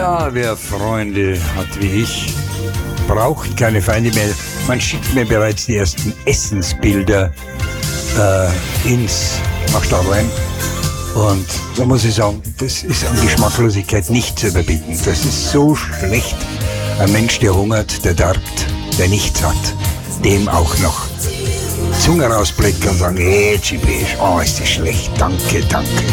Ja, wer Freunde hat wie ich, braucht keine Feinde mehr. Man schickt mir bereits die ersten Essensbilder ins Machstab rein. Und da muss ich sagen, das ist an Geschmacklosigkeit nicht zu überbieten. Das ist so schlecht. Ein Mensch, der hungert, der darbt, der nichts hat, dem auch noch Zunge rausblicken und sagen, hey, Chibisch, oh, ist das schlecht, danke, danke.